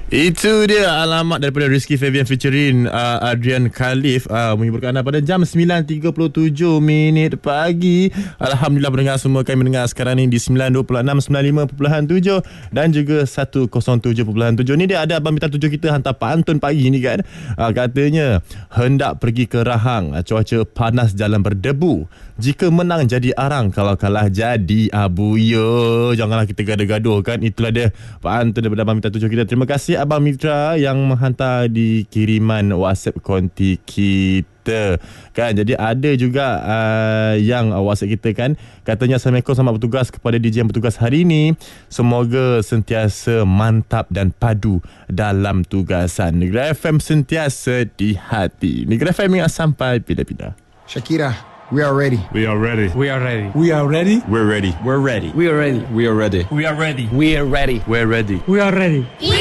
Itu dia alamat daripada Rizky Febian featuring Adrian Khalif, menghiburkan anda pada jam 9.37 pagi. Alhamdulillah pendengar semua, kami mendengar sekarang ni di 926, 95.7 dan juga 107.7. Ni dia ada Abang Bintang 7 kita hantar pantun pagi ni kan. Katanya hendak pergi ke Rahang, cuaca panas jalan berdebu. Jika menang jadi arang, kalau kalah jadi abu. Yo, janganlah kita gaduh-gaduh kan. Itulah dia pantun daripada Abang Bintang 7 kita. Terima kasih Abang Mitra yang menghantar di kiriman WhatsApp konti kita kan. Jadi ada juga yang WhatsApp kita kan, katanya Assalamualaikum, selamat bertugas kepada DJ yang bertugas hari ini. Semoga sentiasa mantap dan padu dalam tugasan. Negeri FM sentiasa di hati. Negeri FM yang sampai bila-bila. Shakira, we are ready. We are ready. We are ready. We are ready. We're ready. We're ready. We are ready. We are ready. We are ready. We are ready. We're ready. We're ready. We are ready.